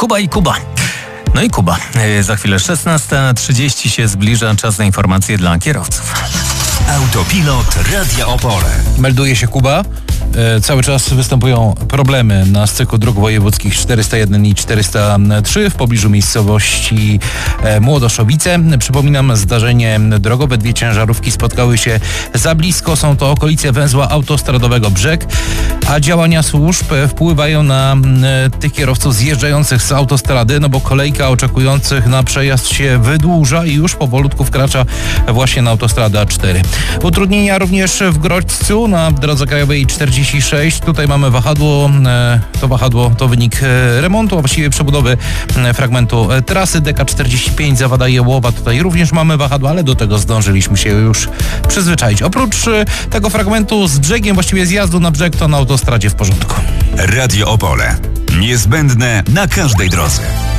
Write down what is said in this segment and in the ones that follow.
Kuba i Kuba. No i Kuba. Za chwilę 16:30 się zbliża, czas na informacje dla kierowców. Autopilot Radia Opole. Melduje się Kuba. Cały czas występują problemy na styku dróg wojewódzkich 401 i 403 w pobliżu miejscowości Młodoszowice. Przypominam, zdarzenie drogowe. Dwie ciężarówki spotkały się za blisko. Są to okolice węzła autostradowego Brzeg, a działania służb wpływają na tych kierowców zjeżdżających z autostrady, no bo kolejka oczekujących na przejazd się wydłuża i już powolutku wkracza właśnie na autostradę A4. Utrudnienia również w Grodźcu na drodze krajowej 46. Tutaj mamy wahadło. To wahadło to wynik remontu, a właściwie przebudowy fragmentu trasy. DK45 Zawada Jełowa. Tutaj również mamy wahadło, ale do tego zdążyliśmy się już przyzwyczaić. Oprócz tego fragmentu z brzegiem, właściwie zjazdu na brzeg, to na autostradzie w porządku. Radio Opole. Niezbędne na każdej drodze.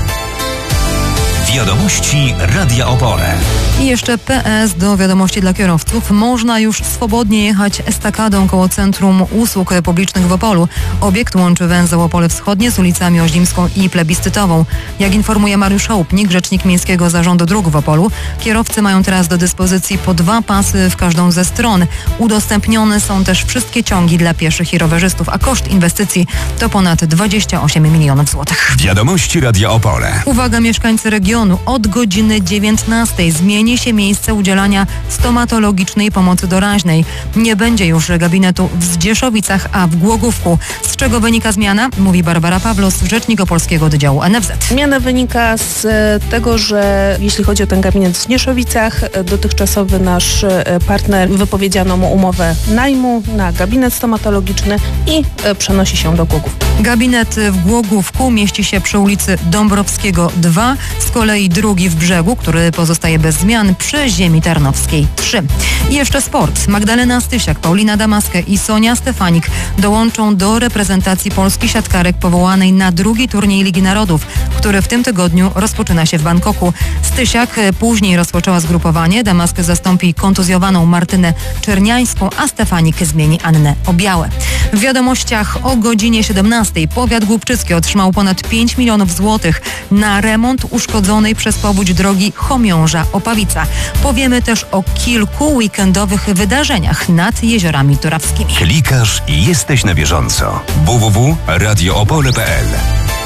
Wiadomości Radia Opole. I jeszcze PS do wiadomości dla kierowców. Można już swobodnie jechać estakadą koło Centrum Usług Publicznych w Opolu. Obiekt łączy węzeł Opole Wschodnie z ulicami Oźlimską i Plebiscytową. Jak informuje Mariusz Chałupnik, rzecznik Miejskiego Zarządu Dróg w Opolu, kierowcy mają teraz do dyspozycji po 2 pasy w każdą ze stron. Udostępnione są też wszystkie ciągi dla pieszych i rowerzystów, a koszt inwestycji to ponad 28 milionów złotych. Wiadomości Radia Opole. Uwaga, mieszkańcy regionu. Od godziny 19 zmieni się miejsce udzielania stomatologicznej pomocy doraźnej. Nie będzie już gabinetu w Zdzieszowicach, a w Głogówku. Z czego wynika zmiana? Mówi Barbara Pawlos, rzecznik opolskiego oddziału NFZ. Zmiana wynika z tego, że jeśli chodzi o ten gabinet w Zdzieszowicach, dotychczasowy nasz partner wypowiedziano mu umowę najmu na gabinet stomatologiczny i przenosi się do Głogówki. Gabinet w Głogówku mieści się przy ulicy Dąbrowskiego 2, z kolei drugi w Brzegu, który pozostaje bez zmian, przy Ziemi Tarnowskiej 3. I jeszcze sport. Magdalena Stysiak, Paulina Damaskę i Sonia Stefanik dołączą do reprezentacji Polski siatkarek powołanej na drugi turniej Ligi Narodów, który w tym tygodniu rozpoczyna się w Bangkoku. Stysiak później rozpoczęła zgrupowanie. Damaskę zastąpi kontuzjowaną Martynę Czerniańską, a Stefanik zmieni Annę Obiałę. W wiadomościach o godzinie 17 powiat głubczycki otrzymał ponad 5 milionów złotych na remont uszkodzonej przez powódź drogi Chomiąża-Opawica. Powiemy też o kilku weekendowych wydarzeniach nad jeziorami turawskimi. Klikasz i jesteś na bieżąco. www.radioopole.pl.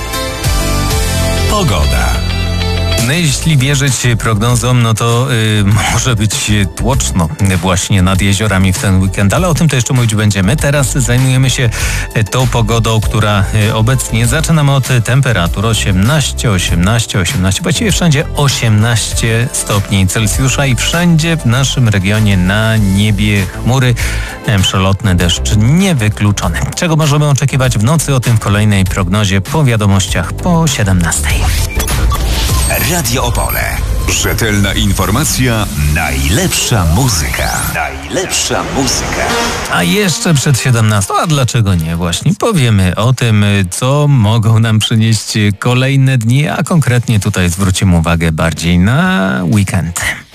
Pogoda. No jeśli wierzyć prognozom, no to może być tłoczno właśnie nad jeziorami w ten weekend, ale o tym to jeszcze mówić będziemy. Teraz zajmujemy się tą pogodą, która obecnie zaczynamy od temperatur 18, właściwie wszędzie 18 stopni Celsjusza i wszędzie w naszym regionie na niebie chmury, przelotny deszcz niewykluczony. Czego możemy oczekiwać w nocy? O tym w kolejnej prognozie po wiadomościach po 17. Radio Opole. Rzetelna informacja, najlepsza muzyka. Najlepsza muzyka. A jeszcze przed 17, a dlaczego nie właśnie? Powiemy o tym, co mogą nam przynieść kolejne dni, a konkretnie tutaj zwrócimy uwagę bardziej na weekend.